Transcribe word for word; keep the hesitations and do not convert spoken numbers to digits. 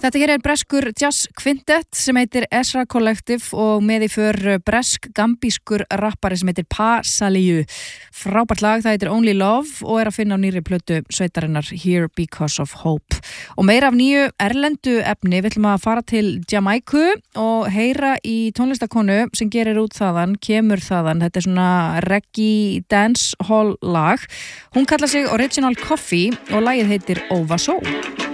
Þetta hér er breskur jazz quintet sem heitir Ezra Collective og með í för bresk gambískur rappari sem heitir Pa Saliu. Frábært lag, það heitir Only Love og er að finna á nýrri plötu sveitarinnar Here Because of Hope. Og meira af nýju erlendu efni, við ætlum að fara til Jamaiku og heyra í tónlistakonu sem gerir út þaðan, kemur þaðan. Þetta er svona reggae dancehall lag. Hún kallar sig Original Coffee og lagið heitir Ova So.